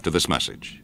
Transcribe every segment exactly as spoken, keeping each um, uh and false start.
after this message.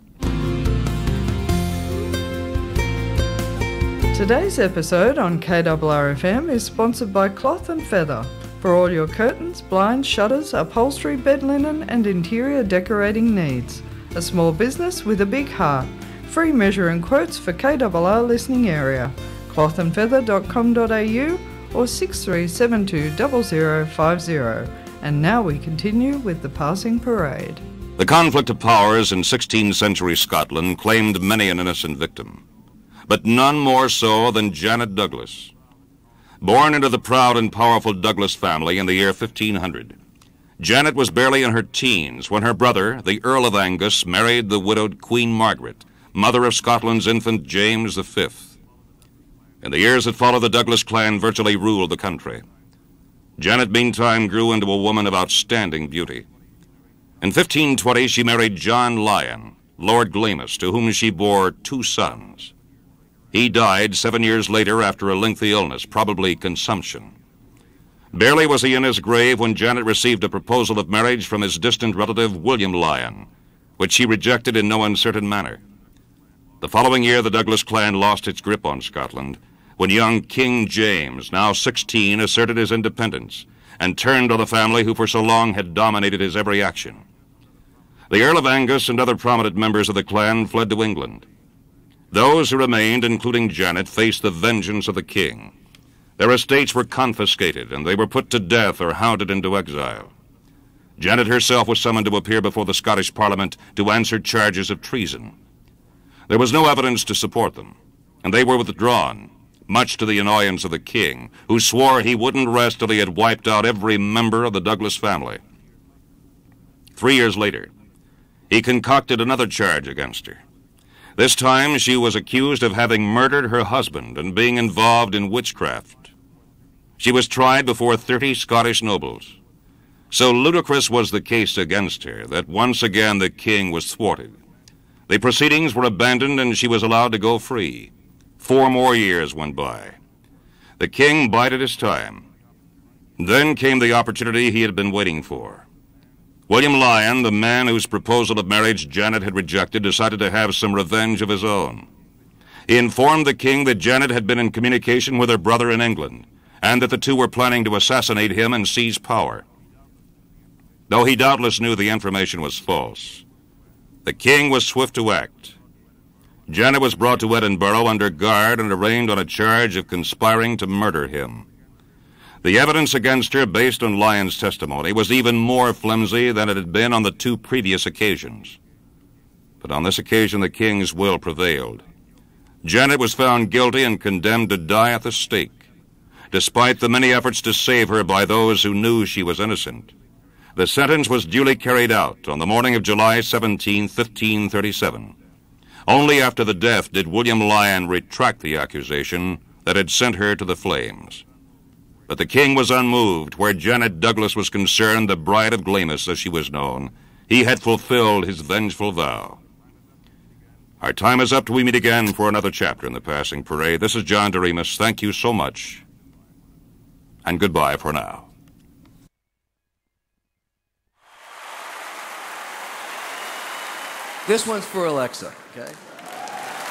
Today's episode on K R R F M is sponsored by Cloth and Feather for all your curtains, blinds, shutters, upholstery, bed linen and interior decorating needs. A small business with a big heart. Free measure and quotes for K R R listening area. cloth and feather dot com dot a u or six three seven two zero zero five zero. And now we continue with the passing parade. The conflict of powers in sixteenth century Scotland claimed many an innocent victim, but none more so than Janet Douglas. Born into the proud and powerful Douglas family in the year fifteen hundred, Janet was barely in her teens when her brother, the Earl of Angus, married the widowed Queen Margaret, mother of Scotland's infant James the Fifth. In the years that followed, the Douglas clan virtually ruled the country. Janet, meantime, grew into a woman of outstanding beauty. In fifteen twenty, she married John Lyon, Lord Glamis, to whom she bore two sons. He died seven years later after a lengthy illness, probably consumption. Barely was he in his grave when Janet received a proposal of marriage from his distant relative, William Lyon, which she rejected in no uncertain manner. The following year, the Douglas clan lost its grip on Scotland when young King James, now sixteen, asserted his independence and turned on the family who for so long had dominated his every action. The Earl of Angus and other prominent members of the clan fled to England. Those who remained, including Janet, faced the vengeance of the king. Their estates were confiscated, and they were put to death or hounded into exile. Janet herself was summoned to appear before the Scottish Parliament to answer charges of treason. There was no evidence to support them, and they were withdrawn, much to the annoyance of the king, who swore he wouldn't rest till he had wiped out every member of the Douglas family. Three years later, he concocted another charge against her. This time she was accused of having murdered her husband and being involved in witchcraft. She was tried before thirty Scottish nobles. So ludicrous was the case against her that once again the king was thwarted. The proceedings were abandoned and she was allowed to go free. Four more years went by. The king bided his time. Then came the opportunity he had been waiting for. William Lyon, the man whose proposal of marriage Janet had rejected, decided to have some revenge of his own. He informed the king that Janet had been in communication with her brother in England, and that the two were planning to assassinate him and seize power. Though he doubtless knew the information was false, the king was swift to act. Janet was brought to Edinburgh under guard and arraigned on a charge of conspiring to murder him. The evidence against her, based on Lyon's testimony, was even more flimsy than it had been on the two previous occasions. But on this occasion, the king's will prevailed. Janet was found guilty and condemned to die at the stake, despite the many efforts to save her by those who knew she was innocent. The sentence was duly carried out on the morning of July seventeenth, fifteen thirty-seven. Only after the death did William Lyon retract the accusation that had sent her to the flames. But the king was unmoved. Where Janet Douglas was concerned, the bride of Glamis, as she was known, he had fulfilled his vengeful vow. Our time is up till we meet again for another chapter in the Passing Parade. This is John Doremus. Thank you so much, and goodbye for now. This one's for Alexa, okay?